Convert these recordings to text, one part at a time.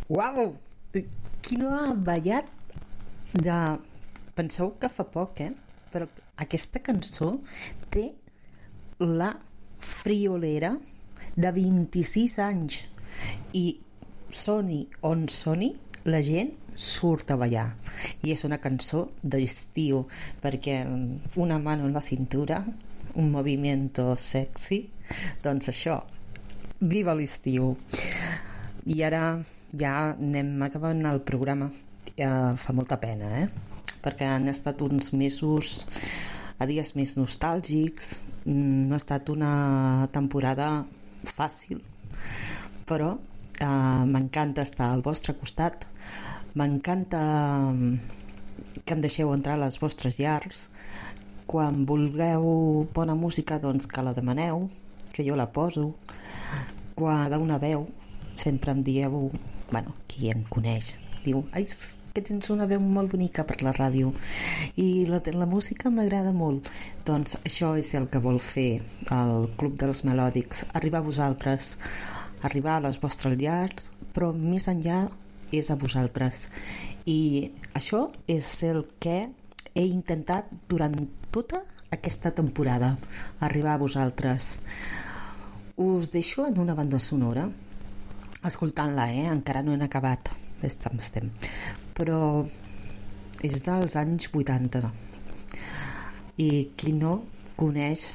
Uau! Qui no ha ballat de... Penseu que fa poc, però aquesta cançó té la friolera de 26 anys i soni on soni, la gent surt a ballar. I és una cançó d'estiu, perquè una mano en la cintura, un movimiento sexy, doncs això, viva l'estiu. I ara ja anem acabant el programa. Ja fa molta pena, perquè han estat uns mesos, a dies més nostàlgics. No ha estat una temporada fàcil, però m'encanta estar al vostre costat, m'encanta que em deixeu entrar a les vostres llars. Quan vulgueu bona música, doncs que la demaneu, que jo la poso. Quan d'una veu sempre em dieu, qui em coneix diu, ai, que tens una veu molt bonica per la ràdio i la música m'agrada molt. Doncs això és el que vol fer el Club dels Melòdics, arribar a vosaltres, arribar a les vostres llars, però més enllà és a vosaltres. I això és el que he intentat durant tota aquesta temporada, arribar a vosaltres. Us deixo en una banda sonora escoltant-la, encara no he acabat, estem, però és dels anys 80 i qui no coneix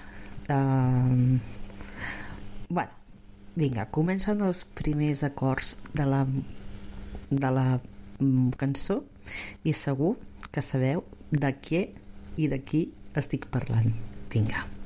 vinga, comencen els primers acords de la cançó i segur que sabeu de què i de qui estic parlant. Vinga.